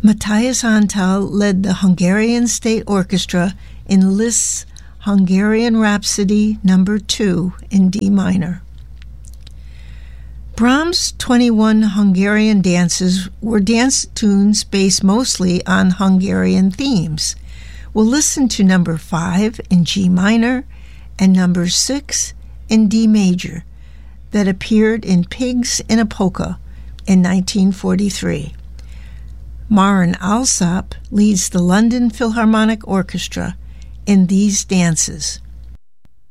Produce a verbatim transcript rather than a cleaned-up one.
Matthias Antal led the Hungarian State Orchestra in Liszt's Hungarian Rhapsody Number two in D minor. Brahms' twenty-one Hungarian dances were dance tunes based mostly on Hungarian themes. We'll listen to number five in G minor and number six in D major that appeared in Pigs in a Polka in nineteen forty-three. Maren Alsop leads the London Philharmonic Orchestra in these dances.